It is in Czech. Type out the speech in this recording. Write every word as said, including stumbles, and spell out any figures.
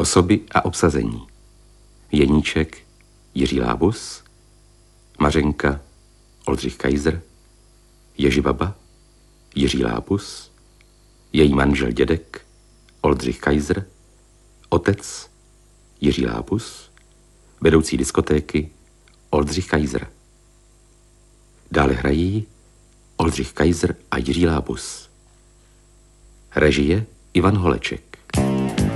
Osoby a obsazení. Jeníček Jiří Lábus, Mařenka Oldřich Kaiser, Ježibaba Jiří Lábus, její manžel dědek Oldřich Kaiser, otec Jiří Lábus, vedoucí diskotéky Oldřich Kaiser. Dále hrají Oldřich Kaiser a Jiří Lábus. Režie Ivan Holeček.